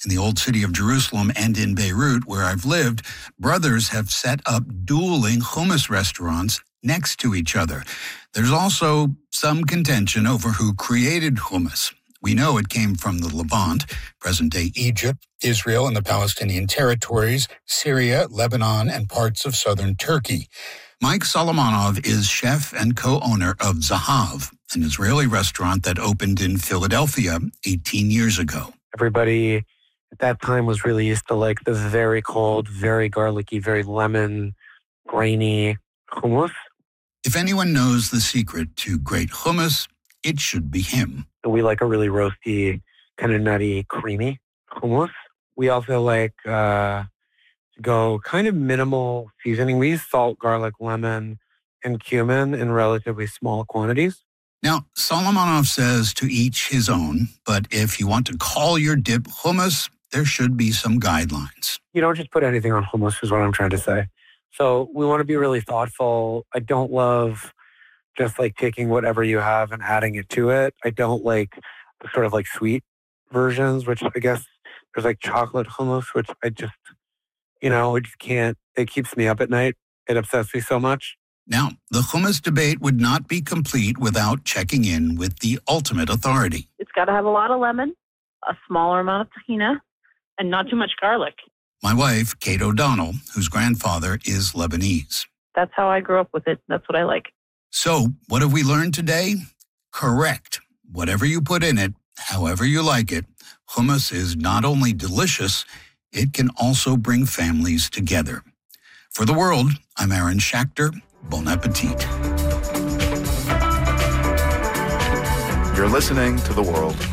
In the old city of Jerusalem and in Beirut, where I've lived, brothers have set up dueling hummus restaurants next to each other. There's also some contention over who created hummus. We know it came from the Levant, present-day Egypt, Israel, and the Palestinian territories, Syria, Lebanon, and parts of southern Turkey. Mike Solomonov is chef and co-owner of Zahav, an Israeli restaurant that opened in Philadelphia 18 years ago. Everybody at that time was really used to like the very cold, very garlicky, very lemon, grainy hummus. If anyone knows the secret to great hummus, it should be him. We like a really roasty, kind of nutty, creamy hummus. We also like to go kind of minimal seasoning. We use salt, garlic, lemon, and cumin in relatively small quantities. Now, Solomonov says to each his own, but if you want to call your dip hummus, there should be some guidelines. You don't just put anything on hummus is what I'm trying to say. So we want to be really thoughtful. I don't love just like taking whatever you have and adding it to it. I don't like the sort of like sweet versions, which I guess there's like chocolate hummus, which I just, I just can't. It keeps me up at night. It upsets me so much. Now, the hummus debate would not be complete without checking in with the ultimate authority. It's got to have a lot of lemon, a smaller amount of tahina, and not too much garlic. My wife, Kate O'Donnell, whose grandfather is Lebanese. That's how I grew up with it. That's what I like. So, what have we learned today? Correct. Whatever you put in it, however you like it, hummus is not only delicious, it can also bring families together. For The World, I'm Aaron Schachter. Bon appetit. You're listening to The World.